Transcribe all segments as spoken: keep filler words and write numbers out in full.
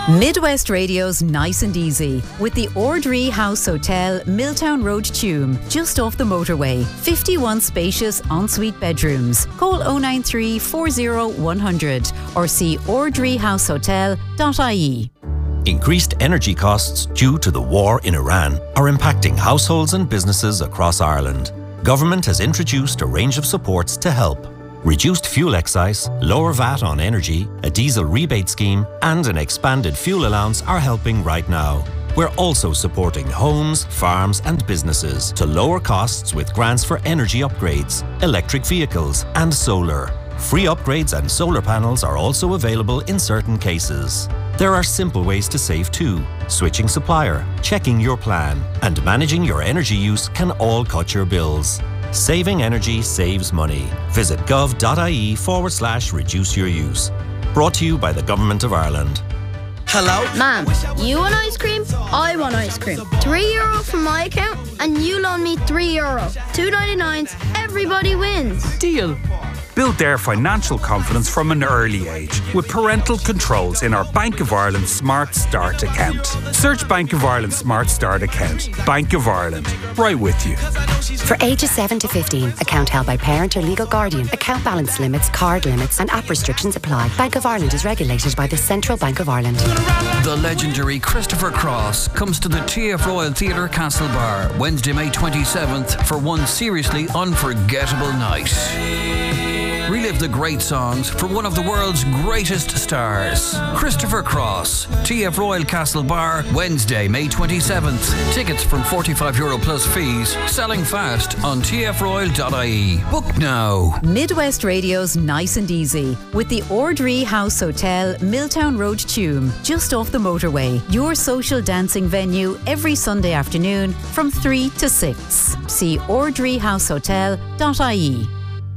Midwest Radio's Nice and Easy with the Ordree House Hotel, Milltown Road, Tuam, just off the motorway. fifty-one spacious ensuite bedrooms. Call oh nine three, four oh, one hundred or see ordree house hotel dot I E. Increased energy costs due to the war in Iran are impacting households and businesses across Ireland. Government has introduced a range of supports to help. Reduced fuel excise, lower V A T on energy, a diesel rebate scheme and an expanded fuel allowance are helping right now. We're also supporting homes, farms and businesses to lower costs with grants for energy upgrades, electric vehicles and solar. Free upgrades and solar panels are also available in certain cases. There are simple ways to save too. Switching supplier, checking your plan and managing your energy use can all cut your bills. Saving energy saves money. Visit gov.ie forward slash reduce your use. Brought to you by the Government of Ireland. Hello? Ma'am, you want ice cream? I want ice cream. Three euro from my account and you loan me three euro. Two ninety-nines, everybody wins. Deal. Build their financial confidence from an early age with parental controls in our Bank of Ireland Smart Start account. Search Bank of Ireland Smart Start account. Bank of Ireland, right with you. For ages seven to fifteen, account held by parent or legal guardian. Account balance limits, card limits and app restrictions apply. Bank of Ireland is regulated by the Central Bank of Ireland. The legendary Christopher Cross comes to the T F Royal Theatre Castlebar Wednesday, May twenty-seventh for one seriously unforgettable night. Relive the great songs for one of the world's greatest stars. Christopher Cross, T F Royal Castlebar, Wednesday, May twenty-seventh. Tickets from forty-five euro plus fees. Selling fast on t f royal dot I E. Book now. Midwest Radio's Nice and Easy with the Ordree House Hotel, Milltown Road, Tuam, just off the motorway. Your social dancing venue every Sunday afternoon from three to six. See ordree house hotel dot I E.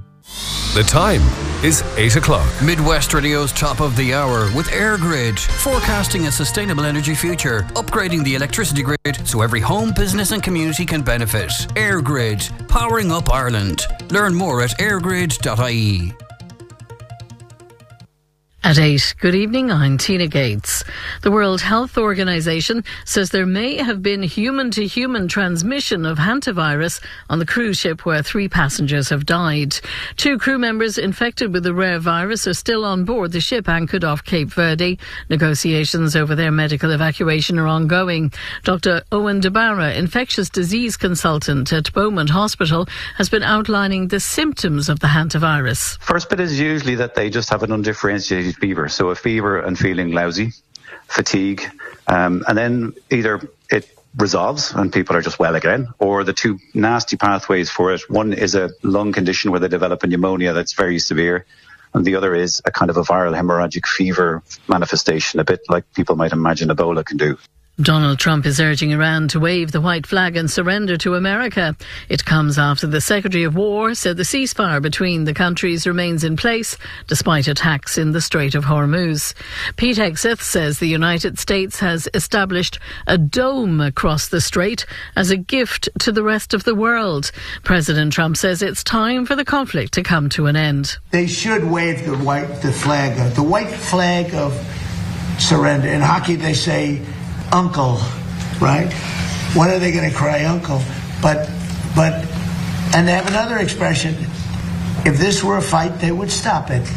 The time is eight o'clock. Midwest Radio's top of the hour with EirGrid, forecasting a sustainable energy future, upgrading the electricity grid so every home, business and community can benefit. EirGrid, powering up Ireland. Learn more at air grid dot I E. At eight, good evening, I'm Tina Gates. The World Health Organization says there may have been human-to-human transmission of hantavirus on the cruise ship where three passengers have died. Two crew members infected with the rare virus are still on board the ship anchored off Cape Verde. Negotiations over their medical evacuation are ongoing. Doctor Owen DeBarra, infectious disease consultant at Beaumont Hospital, has been outlining the symptoms of the hantavirus. First bit is usually that they just have an undifferentiated fever, so a fever and feeling lousy, fatigue, um, and then either it resolves and people are just well again, or the two nasty pathways for it. One is a lung condition where they develop a pneumonia that's very severe, and the other is a kind of a viral hemorrhagic fever manifestation, a bit like people might imagine Ebola can do. Donald Trump is urging Iran to wave the white flag and surrender to America. It comes after the Secretary of War said the ceasefire between the countries remains in place despite attacks in the Strait of Hormuz. Pete Hegseth says the United States has established a dome across the strait as a gift to the rest of the world. President Trump says it's time for the conflict to come to an end. They should wave the white the flag, the white flag of surrender. In hockey they say uncle, right? When are they going to cry uncle? But, but, and they have another expression. If this were a fight, they would stop it.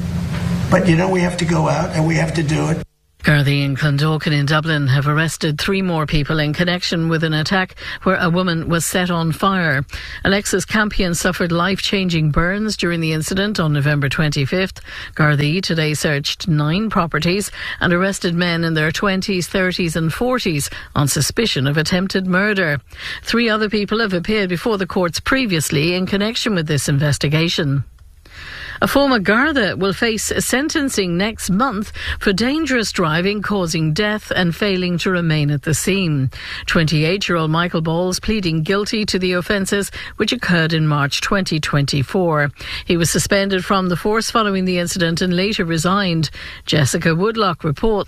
But, you know, we have to go out and we have to do it. Gardaí and Clondalkin in Dublin have arrested three more people in connection with an attack where a woman was set on fire. Alexis Campion suffered life-changing burns during the incident on November twenty-fifth. Gardaí today searched nine properties and arrested men in their twenties, thirties and forties on suspicion of attempted murder. Three other people have appeared before the courts previously in connection with this investigation. A former Garda will face sentencing next month for dangerous driving causing death and failing to remain at the scene. twenty-eight-year-old Michael Bowles pleading guilty to the offences which occurred in March twenty twenty-four. He was suspended from the force following the incident and later resigned. Jessica Woodlock reports.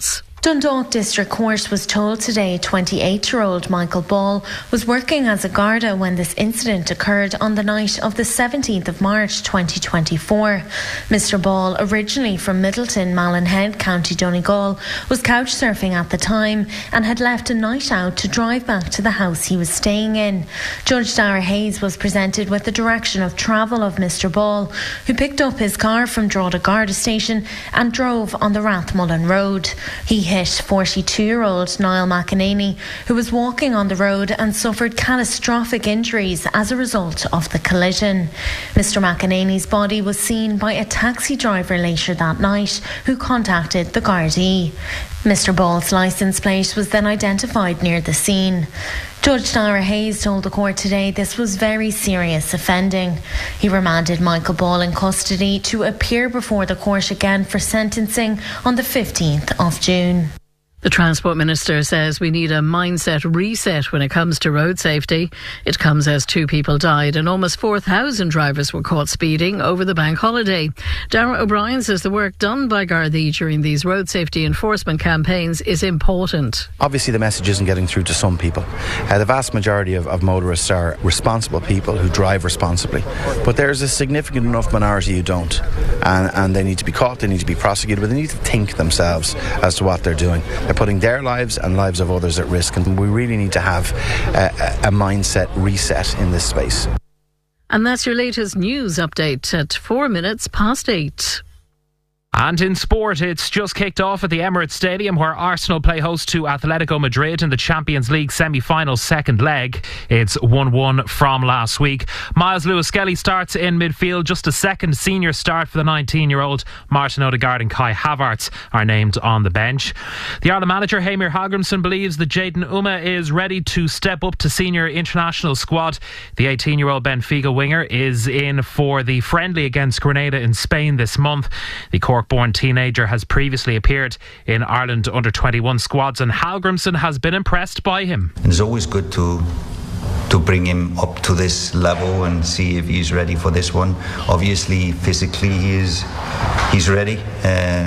Dundalk District Court was told today twenty-eight-year-old Michael Ball was working as a Garda when this incident occurred on the night of the seventeenth of March twenty twenty-four. Mister Ball, originally from Middleton, Mallinhead, County Donegal, was couch surfing at the time and had left a night out to drive back to the house he was staying in. Judge Dara Hayes was presented with the direction of travel of Mister Ball, who picked up his car from Drogheda Garda Station and drove on the Rathmullen Road. He hit forty-two-year-old Niall McEnany, who was walking on the road and suffered catastrophic injuries as a result of the collision. Mister McEnany's body was seen by a taxi driver later that night, who contacted the Gardaí. Mister Ball's licence plate was then identified near the scene. Judge Dara Hayes told the court today this was very serious offending. He remanded Michael Ball in custody to appear before the court again for sentencing on the fifteenth of June. The Transport Minister says we need a mindset reset when it comes to road safety. It comes as two people died and almost four thousand drivers were caught speeding over the bank holiday. Darragh O'Brien says the work done by Gardaí during these road safety enforcement campaigns is important. Obviously the message isn't getting through to some people. Uh, the vast majority of, of motorists are responsible people who drive responsibly. But there's a significant enough minority who don't. And, and they need to be caught, they need to be prosecuted, but they need to think themselves as to what they're doing. They're putting their lives and lives of others at risk, and we really need to have a, a mindset reset in this space. And that's your latest news update at four minutes past eight. And in sport, it's just kicked off at the Emirates Stadium, where Arsenal play host to Atletico Madrid in the Champions League semi-final second leg. It's one one from last week. Miles Lewis-Skelly starts in midfield, just a second senior start for the nineteen-year-old. Martin Odegaard and Kai Havertz are named on the bench. The Ireland manager, Heimir Hallgrímsson, believes that Jayden Uma is ready to step up to senior international squad. The eighteen-year-old Benfica winger is in for the friendly against Grenada in Spain this month. The Cork born teenager has previously appeared in Ireland under twenty-one squads, and Hallgrímsson has been impressed by him. It's always good to to bring him up to this level and see if he's ready for this one. Obviously, physically, he is he's ready, uh,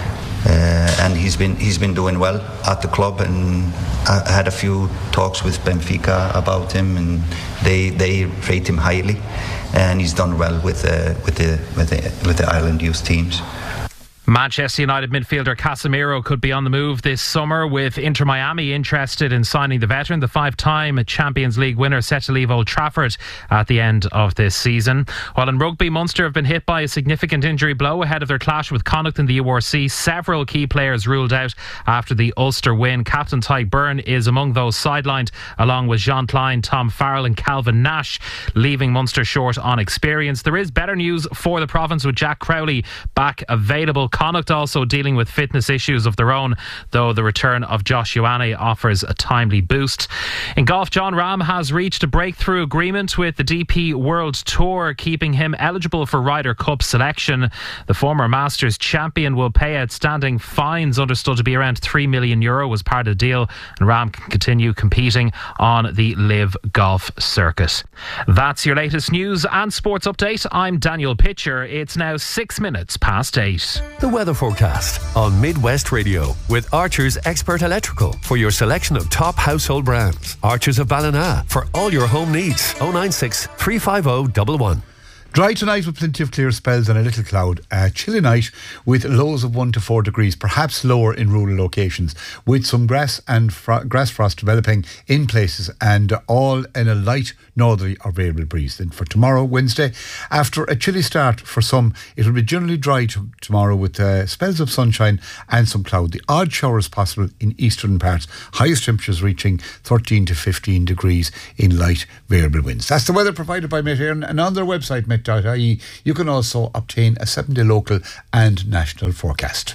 uh, and he's been he's been doing well at the club. And I had a few talks with Benfica about him, and they they rate him highly, and he's done well with uh, with the with the with the Ireland youth teams. Manchester United midfielder Casemiro could be on the move this summer, with Inter Miami interested in signing the veteran. The five-time Champions League winner set to leave Old Trafford at the end of this season. While in rugby, Munster have been hit by a significant injury blow ahead of their clash with Connacht in the U R C. Several key players ruled out after the Ulster win. Captain Tadhg Byrne is among those sidelined, along with Jean Klein, Tom Farrell and Calvin Nash, leaving Munster short on experience. There is better news for the province, with Jack Crowley back available. Connacht also dealing with fitness issues of their own, though the return of Josh Ioane offers a timely boost. In golf, Jon Rahm has reached a breakthrough agreement with the D P World Tour, keeping him eligible for Ryder Cup selection. The former Masters champion will pay outstanding fines, understood to be around three million euro, as part of the deal, and Rahm can continue competing on the Live Golf circuit. That's your latest news and sports update. I'm Daniel Pitcher. It's now six minutes past eight. The weather forecast on Midwest Radio with Archer's Expert Electrical for your selection of top household brands. Archer's of Ballina for all your home needs. oh nine six, three five oh, one one. Dry tonight with plenty of clear spells and a little cloud. A chilly night with lows of one to four degrees, perhaps lower in rural locations, with some grass and fro- grass frost developing in places, and all in a light northerly or variable breeze. Then for tomorrow, Wednesday, after a chilly start for some, it will be generally dry t- tomorrow with uh, spells of sunshine and some cloud. The odd showers possible in eastern parts. Highest temperatures reaching thirteen to fifteen degrees in light variable winds. That's the weather provided by Met Éireann, and on their website, met dot I E, you can also obtain a seven-day local and national forecast.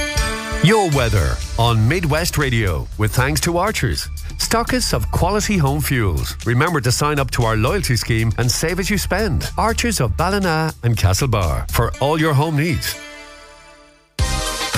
Your weather on Midwest Radio with thanks to Archers, stockists of quality home fuels. Remember to sign up to our loyalty scheme and save as you spend. Archers of Ballina and Castlebar for all your home needs.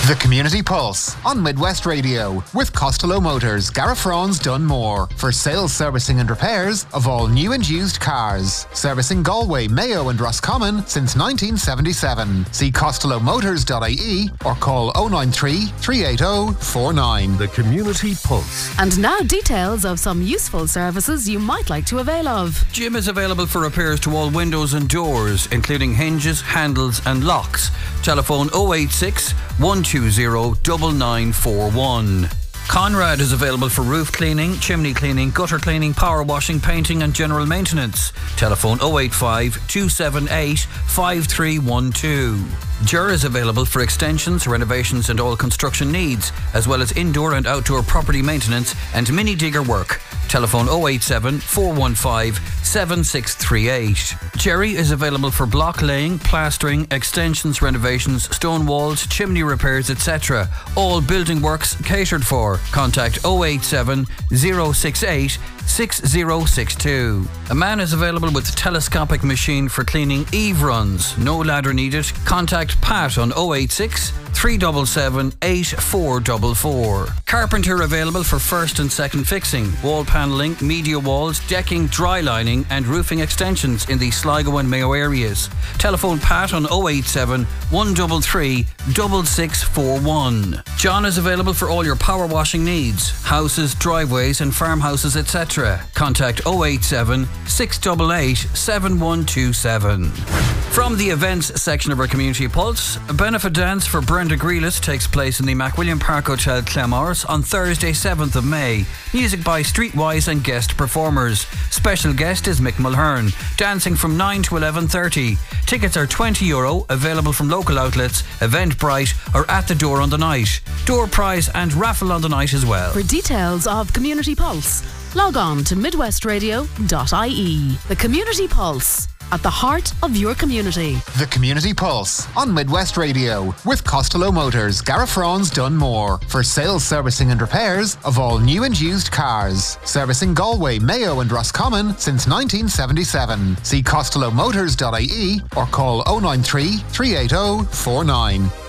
The Community Pulse on Midwest Radio with Costello Motors, Garafrons, Dunmore for sales, servicing and repairs of all new and used cars. Servicing Galway, Mayo and Roscommon since nineteen seventy-seven. See costello motors dot I E or call oh nine three, three eight oh, four nine. The Community Pulse. And now details of some useful services you might like to avail of. Jim is available for repairs to all windows and doors, including hinges, handles and locks. Telephone oh eight six, one two zero, nine nine four one. Conrad is available for roof cleaning, chimney cleaning, gutter cleaning, power washing, painting and general maintenance. Telephone oh eight five, two seven eight, five three one two. Ger is available for extensions, renovations and all construction needs, as well as indoor and outdoor property maintenance and mini digger work. Telephone oh eight seven, four one five, seven six three eight. Jerry is available for block laying, plastering, extensions, renovations, stone walls, chimney repairs, et cetera. All building works catered for. Contact oh eight seven, oh six eight, six oh six two. A man is available with telescopic machine for cleaning eave runs. No ladder needed. Contact Pat on oh eight six, three seven seven, eight four four four. Carpenter available for first and second fixing, wall panelling, media walls, decking, dry lining and roofing extensions in the Sligo and Mayo areas. Telephone Pat on oh eight seven, one three three, six six four one. John is available for all your power washing needs, houses, driveways and farmhouses, et cetera. Contact oh eight seven, six eight eight, seven one two seven. From the events section of our Community Pulse, a benefit dance for Brenda Grealis takes place in the MacWilliam Park Hotel Clamars on Thursday seventh of May. Music by Streetwise and guest performers. Special guest is Mick Mulhern. Dancing from nine to eleven thirty. Tickets are twenty euro, available from local outlets, Eventbrite or at the door on the night. Door prize and raffle on the night as well. For details of Community Pulse, log on to midwest radio dot I E. The Community Pulse, at the heart of your community. The Community Pulse on Midwest Radio with Costello Motors, Garafrons, Dunmore for sales, servicing and repairs of all new and used cars. Servicing Galway, Mayo and Roscommon since nineteen seventy-seven. See costello motors dot I E or call oh nine three, three eight oh, four nine.